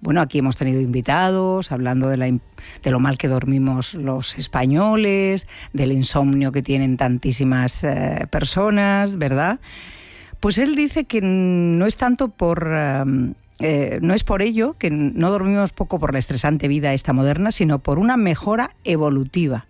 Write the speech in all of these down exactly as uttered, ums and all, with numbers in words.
Bueno, aquí hemos tenido invitados hablando de, la, de lo mal que dormimos los españoles, del insomnio que tienen tantísimas eh, personas, ¿verdad? Pues él dice que no es tanto por... Um, eh, no es por ello que no dormimos poco por la estresante vida esta moderna, sino por una mejora evolutiva.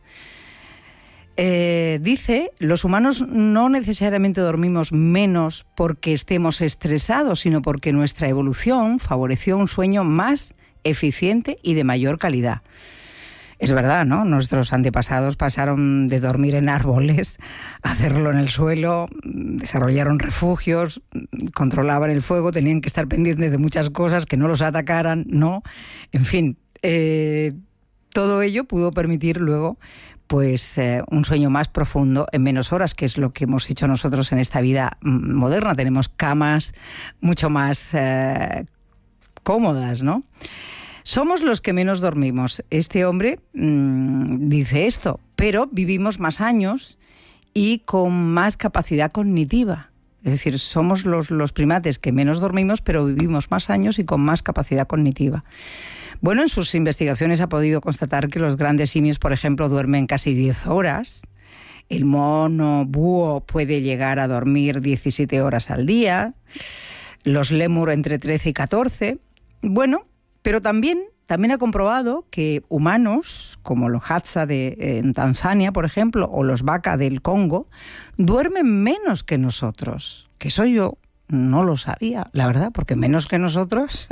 Eh, dice, los humanos no necesariamente dormimos menos porque estemos estresados, sino porque nuestra evolución favoreció un sueño más eficiente y de mayor calidad. Es verdad, ¿no? Nuestros antepasados pasaron de dormir en árboles a hacerlo en el suelo, desarrollaron refugios, controlaban el fuego, tenían que estar pendientes de muchas cosas, que no los atacaran, ¿no? En fin, eh, todo ello pudo permitir luego pues eh, un sueño más profundo en menos horas, que es lo que hemos hecho nosotros en esta vida moderna. Tenemos camas mucho más eh, cómodas, ¿no? Somos los que menos dormimos. Este hombre mmm, dice esto, pero vivimos más años y con más capacidad cognitiva. Es decir, somos los, los primates que menos dormimos, pero vivimos más años y con más capacidad cognitiva. Bueno, en sus investigaciones ha podido constatar que los grandes simios, por ejemplo, duermen casi diez horas. El mono búho puede llegar a dormir diecisiete horas al día. Los lémur entre trece y catorce. Bueno, pero también, también ha comprobado que humanos, como los Hadza de, en Tanzania, por ejemplo, o los Baka del Congo, duermen menos que nosotros. Que eso yo no lo sabía, la verdad, porque menos que nosotros...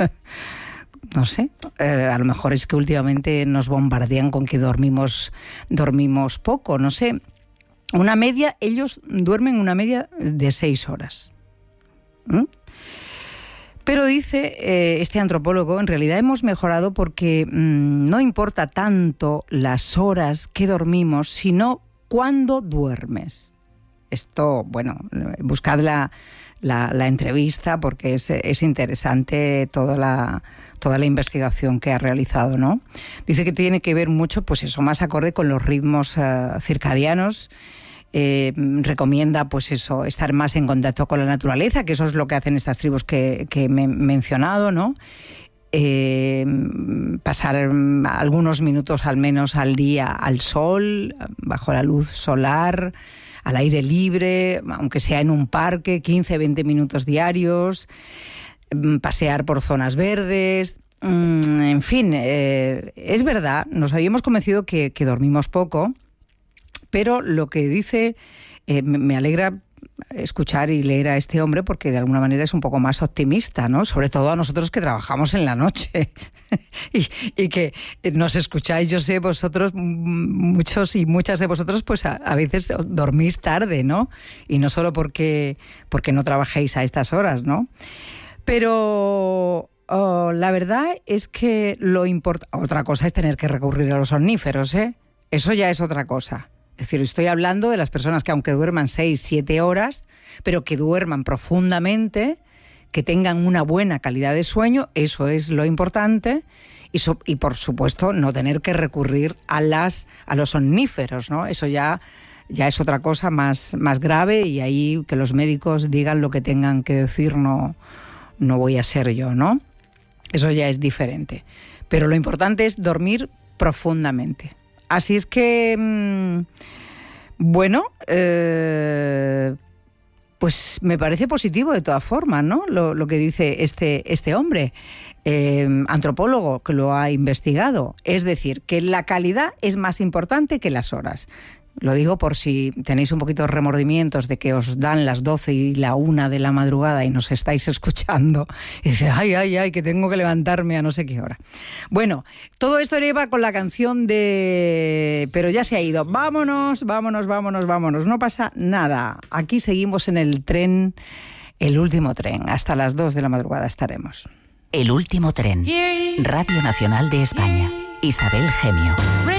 No sé, eh, a lo mejor es que últimamente nos bombardean con que dormimos, dormimos poco, no sé. Una media, ellos duermen una media de seis horas. ¿Mm? Pero dice eh, este antropólogo, en realidad hemos mejorado porque mmm, no importa tanto las horas que dormimos, sino cuándo duermes. Esto, bueno, buscad la, la, la entrevista porque es, es interesante toda la... toda la investigación que ha realizado, ¿no? Dice que tiene que ver mucho, pues eso, más acorde con los ritmos uh, circadianos. Eh, recomienda, pues eso, estar más en contacto con la naturaleza, que eso es lo que hacen estas tribus que, que me he mencionado, ¿no? Eh, pasar algunos minutos al menos al día al sol, bajo la luz solar, al aire libre, aunque sea en un parque, quince, veinte minutos diarios... pasear por zonas verdes, en fin, eh, es verdad, nos habíamos convencido que, que dormimos poco, pero lo que dice, eh, me alegra escuchar y leer a este hombre porque de alguna manera es un poco más optimista, ¿no? Sobre todo a nosotros que trabajamos en la noche y, y que nos escucháis, yo sé, vosotros, muchos y muchas de vosotros, pues a, a veces dormís tarde, ¿no? Y no solo porque, porque no trabajéis a estas horas, ¿no? Pero oh, la verdad es que lo importa. Otra cosa es tener que recurrir a los somníferos, ¿eh? Eso ya es otra cosa. Es decir, estoy hablando de las personas que aunque duerman seis, siete horas, pero que duerman profundamente, que tengan una buena calidad de sueño, eso es lo importante. Y, so, y por supuesto, no tener que recurrir a, las, a los somníferos, ¿no? Eso ya... ya es otra cosa más, más grave y ahí que los médicos digan lo que tengan que decir, no... no voy a ser yo, ¿no? Eso ya es diferente. Pero lo importante es dormir profundamente. Así es que, mmm, bueno, eh, pues me parece positivo de todas formas, ¿no? Lo, lo que dice este, este hombre, eh, antropólogo que lo ha investigado. Es decir, que la calidad es más importante que las horas. Lo digo por si tenéis un poquito de remordimientos de que os dan las doce y la una de la madrugada y nos estáis escuchando y dices, ay, ay, ay, que tengo que levantarme a no sé qué hora. Bueno, todo esto lleva con la canción de... Pero ya se ha ido. Vámonos, vámonos, vámonos, vámonos. No pasa nada. Aquí seguimos en el tren, el último tren. Hasta las dos de la madrugada estaremos. El último tren. Radio Nacional de España. Isabel Gemio.